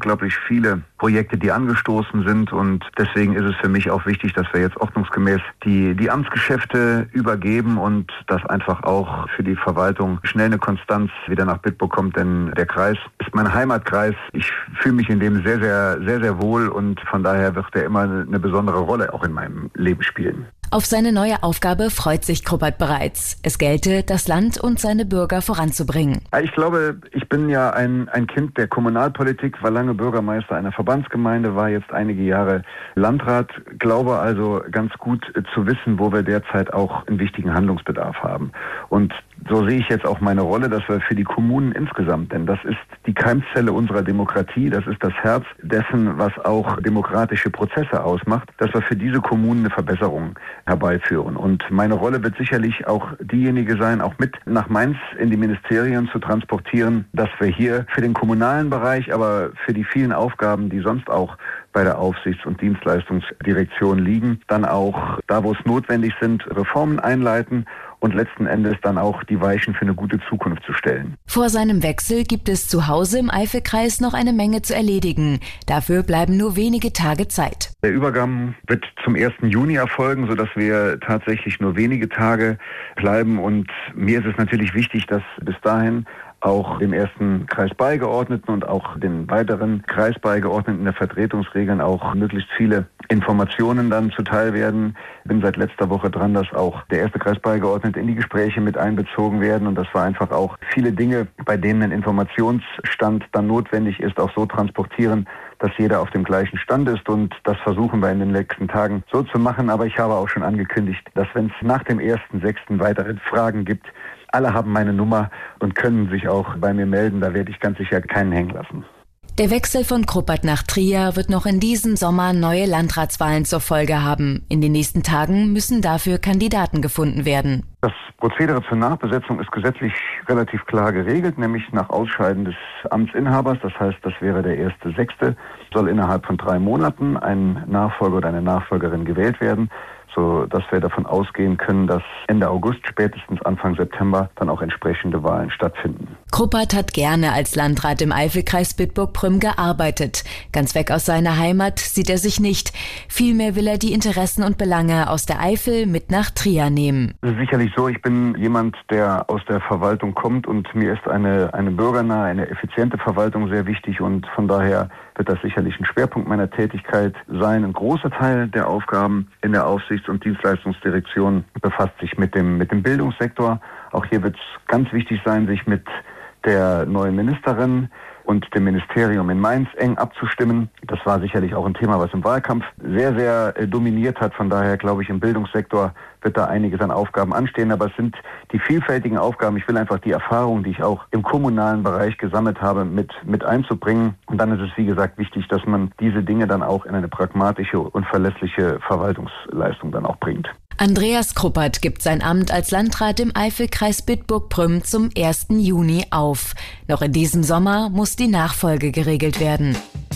unglaublich viele Projekte, die angestoßen sind und deswegen ist es für mich auch wichtig, dass wir jetzt ordnungsgemäß die Amtsgeschäfte übergeben und dass einfach auch für die Verwaltung schnell eine Konstanz wieder nach Bitburg kommt, denn der Kreis ist mein Heimatkreis. Ich fühle mich in dem sehr, sehr, sehr, sehr wohl und von daher wird er immer eine besondere Rolle auch in meinem Leben spielen. Auf seine neue Aufgabe freut sich Kruppert bereits. Es gelte, das Land und seine Bürger voranzubringen. Ich glaube, ich bin ja ein Kind der Kommunalpolitik, war lange Bürgermeister einer Verbandsgemeinde, war jetzt einige Jahre Landrat, glaube also ganz gut zu wissen, wo wir derzeit auch einen wichtigen Handlungsbedarf haben. Und so sehe ich jetzt auch meine Rolle, dass wir für die Kommunen insgesamt, denn das ist die Keimzelle unserer Demokratie, das ist das Herz dessen, was auch demokratische Prozesse ausmacht, dass wir für diese Kommunen eine Verbesserung herbeiführen. Und meine Rolle wird sicherlich auch diejenige sein, auch mit nach Mainz in die Ministerien zu transportieren, dass wir hier für den kommunalen Bereich, aber für die vielen Aufgaben, die sonst auch bei der Aufsichts- und Dienstleistungsdirektion liegen, dann auch da, wo es notwendig sind, Reformen einleiten und letzten Endes dann auch die Weichen für eine gute Zukunft zu stellen. Vor seinem Wechsel gibt es zu Hause im Eifelkreis noch eine Menge zu erledigen. Dafür bleiben nur wenige Tage Zeit. Der Übergang wird zum 1. Juni erfolgen, sodass wir tatsächlich nur wenige Tage bleiben. Und mir ist es natürlich wichtig, dass bis dahin auch dem ersten Kreisbeigeordneten und auch den weiteren Kreisbeigeordneten der Vertretungsregeln auch möglichst viele Informationen dann zuteil werden. Ich bin seit letzter Woche dran, dass auch der erste Kreisbeigeordnete in die Gespräche mit einbezogen werden und das war einfach auch viele Dinge, bei denen ein Informationsstand dann notwendig ist, auch so transportieren, dass jeder auf dem gleichen Stand ist und das versuchen wir in den nächsten Tagen so zu machen. Aber ich habe auch schon angekündigt, dass wenn es nach dem 1.6. weitere Fragen gibt, alle haben meine Nummer und können sich auch bei mir melden. Da werde ich ganz sicher keinen hängen lassen. Der Wechsel von Kruppert nach Trier wird noch in diesem Sommer neue Landratswahlen zur Folge haben. In den nächsten Tagen müssen dafür Kandidaten gefunden werden. Das Prozedere zur Nachbesetzung ist gesetzlich relativ klar geregelt, nämlich nach Ausscheiden des Amtsinhabers. Das heißt, das wäre der 1.6. soll innerhalb von 3 Monaten ein Nachfolger oder eine Nachfolgerin gewählt werden, so dass wir davon ausgehen können, dass Ende August, spätestens Anfang September dann auch entsprechende Wahlen stattfinden. Kruppert hat gerne als Landrat im Eifelkreis Bitburg-Prüm gearbeitet. Ganz weg aus seiner Heimat sieht er sich nicht. Vielmehr will er die Interessen und Belange aus der Eifel mit nach Trier nehmen. Es ist sicherlich so, ich bin jemand, der aus der Verwaltung kommt und mir ist eine bürgernahe, eine effiziente Verwaltung sehr wichtig und von daher wird das sicherlich ein Schwerpunkt meiner Tätigkeit sein. Ein großer Teil der Aufgaben in der Aufsichts- und Dienstleistungsdirektion befasst sich mit dem Bildungssektor. Auch hier wird es ganz wichtig sein, sich mit der neuen Ministerin und dem Ministerium in Mainz eng abzustimmen. Das war sicherlich auch ein Thema, was im Wahlkampf sehr, sehr dominiert hat. Von daher glaube ich, im Bildungssektor wird da einiges an Aufgaben anstehen. Aber es sind die vielfältigen Aufgaben. Ich will einfach die Erfahrung, die ich auch im kommunalen Bereich gesammelt habe, mit einzubringen. Und dann ist es, wie gesagt, wichtig, dass man diese Dinge dann auch in eine pragmatische und verlässliche Verwaltungsleistung dann auch bringt. Andreas Kruppert gibt sein Amt als Landrat im Eifelkreis Bitburg-Prüm zum 1. Juni auf. Noch in diesem Sommer muss die Nachfolge geregelt werden.